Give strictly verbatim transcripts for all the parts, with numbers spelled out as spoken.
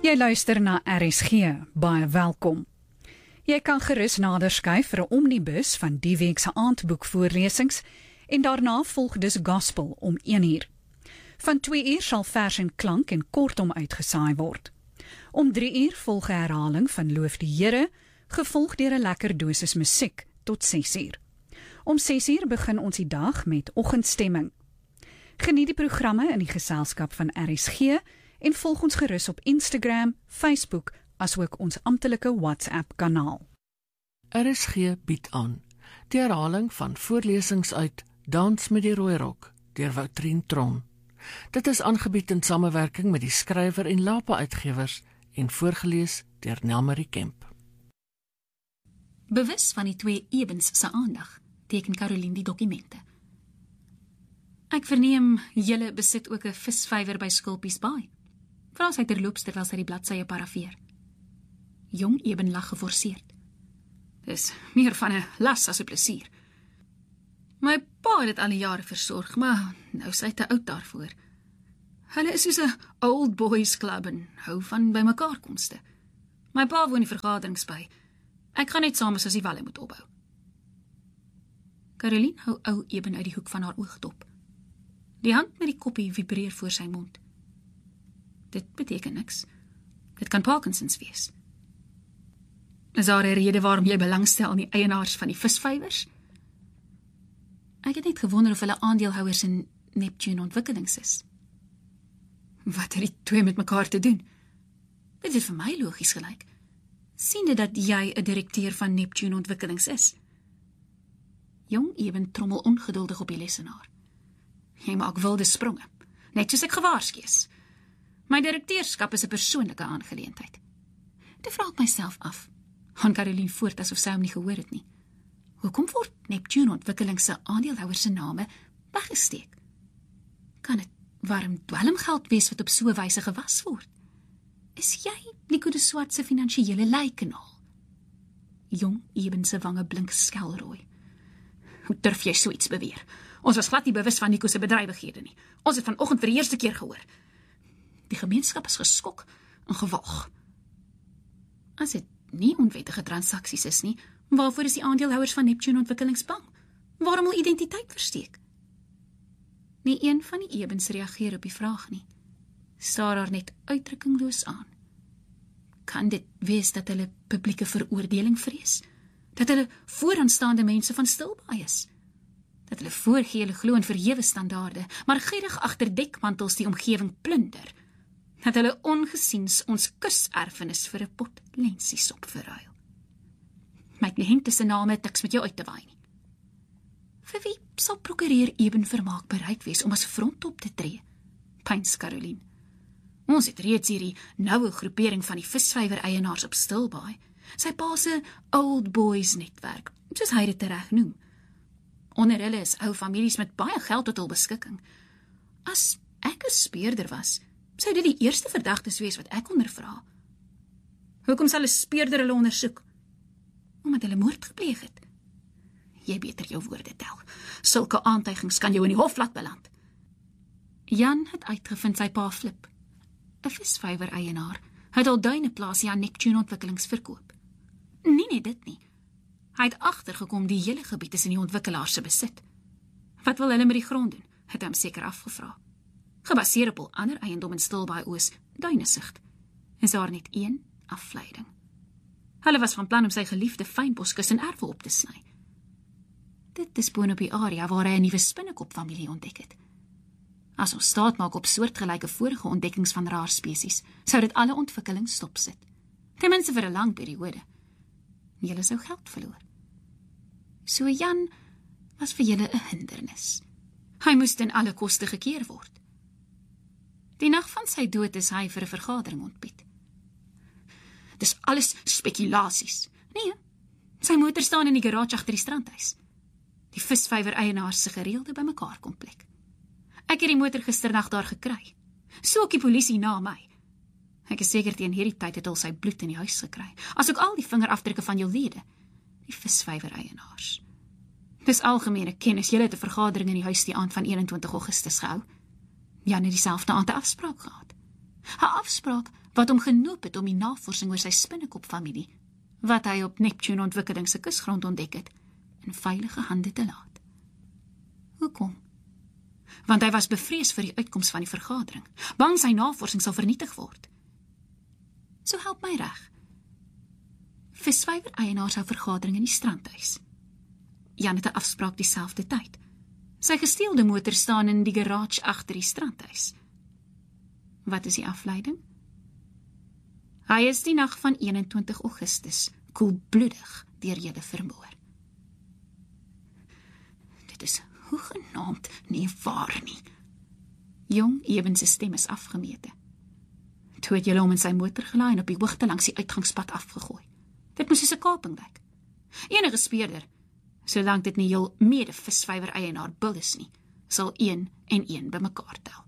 Jy luister na R S G, baie welkom. Jy kan gerus nader skuif vir 'n omnibus van die week se aandboekvoorlesings en daarna volg dus gospel om een uur. Van twee uur sal vers en klank en kortom uitgesaai word. Om drie uur volg 'n herhaling van Loof die Here, gevolg deur 'n lekker dosis musiek tot ses uur. Om ses uur begin ons die dag met oggendstemming. Geniet die programme in die geselskap van R S G en volg ons gerus op Instagram, Facebook, asook ons amptelike WhatsApp-kanaal. R S G bied aan die herhaling van voorlesings uit Dans met die Rooi Rok deur Woutrien Tron. Dit is aangebied in samewerking met die skrywer en Lapa Uitgewers en voorgelees deur Nelmarie Kemp. Bewus van die twee Ebens se aandag, teken Caroline die dokumente. Ek verneem, julle besit ook 'n visvywer by Skulpies Baai. Vra sy terloops terwyl sy die bladsye parafeer. Jong Eben lag geforseerd. Dis meer van 'n las as 'n plesier. My pa het dit al die jare versorg, maar nou is hy te oud daarvoor. Hulle is soos 'n old boys club en hou van by mekaar komste. My pa woon die vergaderings by. Ek gaan net saam as die walle moet opbou. Caroline hou ou Eben uit die hoek van haar oogdop. Die hand met die koppie vibreer voor sy mond. Dit beteken niks. Dit kan Parkinsons wees. Is daar 'n rede waarom jy belangstel in die eienaars van die visvywers? Ek het net gewonder of hulle aandeelhouers in Neptune Ontwikkelings is. Wat het die twee met mekaar te doen? Dit het vir my logies gelyk. Siende dat jy 'n direkteur van Neptune Ontwikkelings is. Jong Eben trommel ongeduldig op die lesenaar. Jy maak wilde spronge, net soos ek gewaarsku is. My direkteurskap is 'n persoonlike aangeleentheid. Toe vra ek myself af, gaan Caroline voort asof sy hom nie gehoor het nie. Hoekom word Neptune Ontwikkelings se aandeelhouers se name weggesteek? Kan dit warm dwelmgeld wees wat op so 'n wyse gewas word? Is jy Nico de Swart se finansiële leienaar? Jong Eben se wange blink skelrooi. Hoe durf jy so iets beweer? Ons was glad nie bewus van Nico se bedrywighede nie. Ons het vanoggend vir die eerste keer gehoor. Die gemeenskap is geskok en gewag. As dit nie onwettige transaksies is nie, waarvoor is die aandeelhouers van Neptune Ontwikkelings bang? Waarom wil identiteit versteek? Nie een van die Ebens reageer op die vraag nie. Staar haar net uitdrukkingloos aan. Kan dit wees dat hulle publieke veroordeling vrees? Dat hulle vooraanstaande mense van Stilbaai is? Dat hulle voorgee hulle glo in verhewe standaarde, maar gierig agter dekmantels die omgewing plunder? Dat hulle ongesiens ons kuserfenis vir 'n pot lensiesop verruil? My kliënt se naam het niks met jou uit te waai nie. Vir wie sal prokureur Eben Vermaak bereid wees om as front op te tree? Pyns Caroline. Ons het reeds hierdie noue groepering van die visvywer eienaars op Stilbaai. Sy pa se old boys netwerk, soos hy dit reg noem. Onder hulle is ou families met baie geld tot hul beskikking. As ek 'n speurder was, sou dit die eerste verdagtes wees wat ek ondervra. Hoekom sal 'n speurder hulle ondersoek? Omdat hulle moord gepleeg het. Jy beter jou woorde tel. Sulke aantuigings kan jou in die hof laat beland. Jan het uitgevind sy pa Flip, 'n visvywer eienaar, het al duine plaasie aan Neptune Ontwikkelings verkoop. Nie net dit nie. Hy het agtergekom die hele gebied is in die ontwikkelaars se besit. Wat wil hulle met die grond doen? Het hom seker afgevra. Gebaseer op al ander eiendom in Stilbaai Oos, Duinesigd, is daar net een afleiding. Hulle was van plan om sy geliefde fynboskus in erwe op te sny. Dit is boonop die area waar hy 'n nuwe spinnekopfamilie ontdek het. As ons staat maak op soortgelyke vorige ontdekkings van raar spesies, sou dit alle ontwikkeling stopsit. Ten minste vir 'n lang periode. Julle sou geld verloor. So Jan was vir julle 'n hindernis. Hy moes ten alle koste gekeer word. Die nag van sy dood is hy vir 'n vergadering ontbied. Dis alles spekulasies. Nee, sy motor staan in die garage agter die strandhuis. Die visvywer eienaars se gereelde bymekaar kom plek. Ek het die motor gisternag daar gekry. So ook die polisie na my. Ek is seker teen hierdie tyd het al sy bloed in die huis gekry, asook al die vingerafdrukke van jou lede, die visvywer eienaars. Dis algemene kennis, julle het 'n vergadering in die huis die aand van eenentwintig Augustus gehou. Jan het dieselfde aand 'n afspraak gehad. 'n Afspraak wat hom genoop het om die navorsing oor sy spinnekopfamilie, wat hy op Neptune ontwikkeling se kusgrond ontdek het, in veilige hande te laat. Hoekom? Want hy was bevrees vir die uitkoms van die vergadering, bang sy navorsing sal vernietig word. So help my reg. Viswywer-eienaar sou vergadering in die strandhuis. Jan het 'n afspraak dieselfde tyd. Sy gesteelde motor staan in die garage agter die strandhuis. Wat is die afleiding? Hy is die nag van eenentwintig Augustus, koelbloedig deur julle vermoor. Dit is hoegenaamd nie waar nie. Jong Eben se stem is afgemete. Toe het julle hom in sy motor gelaai en op die hoogte langs die uitgangspad afgegooi. Dit moes soos 'n kaping lyk. Enige speurder, solank dit nie jul mede-viswywer-eienaar bil is nie, sal een en een bymekaar tel.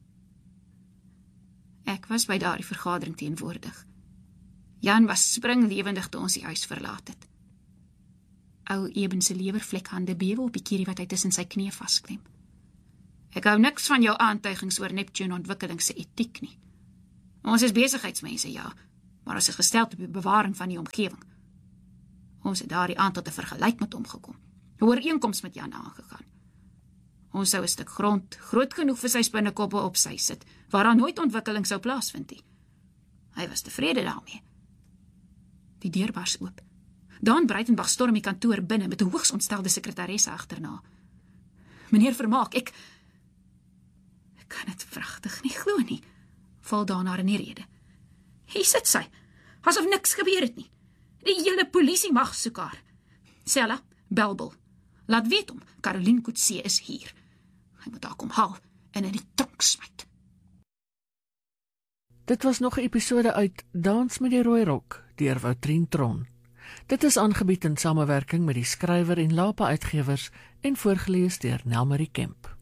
Ek was by daardie vergadering teenwoordig. Jan was springlewendig toe ons die huis verlaat het. Ou Eben se lewervlekhande bewe op die kierie wat hy tussen sy knie vasklem. Ek hou niks van jou aantuigings oor Neptune ontwikkeling se etiek nie. Ons is besigheidsmense, ja, maar ons is gestel op die bewaring van die omgewing. Ons het daardie aand tot 'n vergelyk met hom gekom, 'n ooreenkoms met Jan aangegaan. Ons sou 'n stuk grond, groot genoeg vir sy spinnekoppe op sy sit, waaraan nooit ontwikkeling sou plaasvind nie. Hy was tevrede daarmee. Die deur bars oop. Daan Breitenbach storm die kantoor binne met 'n hoogs ontstelde sekretaresse agterna. Meneer Vermaak, ek... Ek kan dit vragtig nie glo nie, val Daan haar in die rede. Hier sit sy, asof niks gebeur het nie. Die hele polisie mag soek haar. Sella, Belbel, laat weet hom, Caroline Coetzee is hier. Hy moet haar kom haal en in die tronk smyt. Dit was nog 'n episode uit Dans met die Rooi Rok deur Woutrien Tron. Dit is aangebied in samewerking met die skrywer en Lapa Uitgewers en voorgeles deur Nelmarie Kemp.